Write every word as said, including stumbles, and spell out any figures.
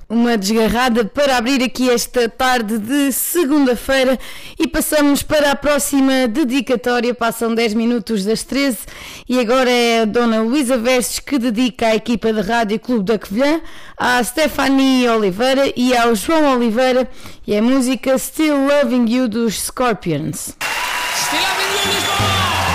Uma desgarrada para abrir aqui esta tarde de segunda-feira e passamos para a próxima dedicatória. Passam dez minutos das treze e agora é a Dona Luísa Vestes que dedica à equipa de Rádio Clube da Covilhã, à Stephanie Oliveira e ao João Oliveira, e é a música Still Loving You dos Scorpions.